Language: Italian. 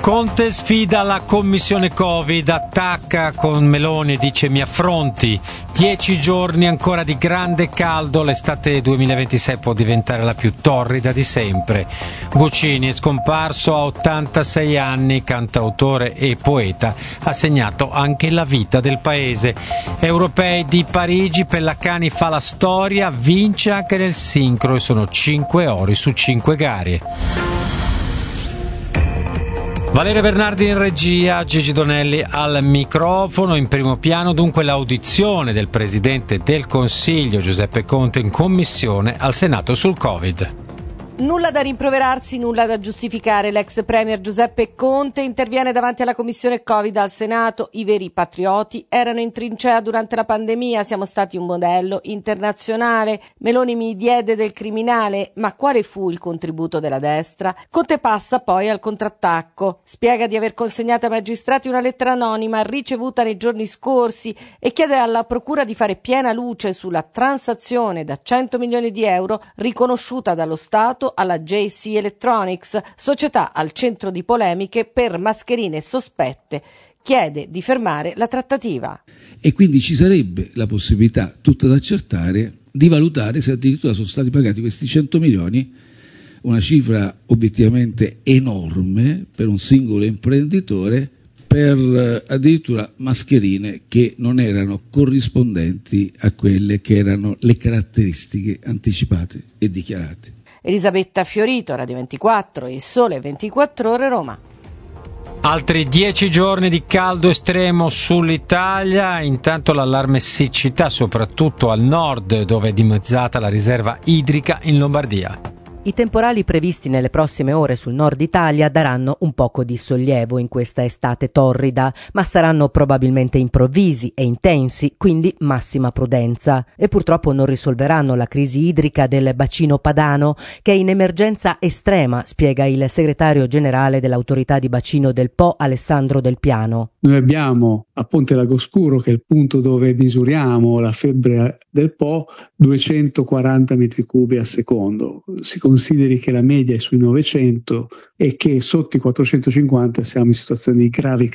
Conte sfida la commissione Covid, attacca con Meloni e dice mi affronti. 10 giorni ancora di grande caldo, l'estate 2026 può diventare la più torrida di sempre. Guccini è scomparso a 86 anni, cantautore e poeta, ha segnato anche la vita del paese. Europei di Parigi, Pellacani fa la storia, vince anche nel sincro e sono 5 ori su 5 gare. Valeria Bernardi in regia, Gigi Donelli al microfono. In primo piano dunque l'audizione del Presidente del Consiglio Giuseppe Conte in commissione al Senato sul Covid. Nulla da rimproverarsi, nulla da giustificare. L'ex premier Giuseppe Conte interviene davanti alla commissione Covid al Senato. I veri patrioti erano in trincea durante la pandemia, siamo stati un modello internazionale. Meloni mi diede del criminale, ma quale fu il contributo della destra? Conte passa poi al contrattacco. Spiega di aver consegnato ai magistrati una lettera anonima ricevuta nei giorni scorsi e chiede alla procura di fare piena luce sulla transazione da 100 milioni di euro riconosciuta dallo Stato alla JC Electronics, società al centro di polemiche per mascherine sospette. Chiede di fermare la trattativa. E quindi ci sarebbe la possibilità, tutta da accertare, di valutare se addirittura sono stati pagati questi 100 milioni, una cifra obiettivamente enorme per un singolo imprenditore, per addirittura mascherine che non erano corrispondenti a quelle che erano le caratteristiche anticipate e dichiarate. Elisabetta Fiorito, Radio 24, Il Sole 24 Ore, Roma. Altri 10 giorni di caldo estremo sull'Italia, intanto l'allarme siccità soprattutto al nord dove è dimezzata la riserva idrica in Lombardia. I temporali previsti nelle prossime ore sul nord Italia daranno un poco di sollievo in questa estate torrida, ma saranno probabilmente improvvisi e intensi, quindi massima prudenza. E purtroppo non risolveranno la crisi idrica del bacino padano, che è in emergenza estrema, spiega il segretario generale dell'autorità di bacino del Po, Alessandro Del Piano. Noi abbiamo a Ponte Lago Scuro, che è il punto dove misuriamo la febbre del Po, 240 metri cubi al secondo. Si consideri che la media è sui 900 e che sotto i 450 siamo in situazione di grave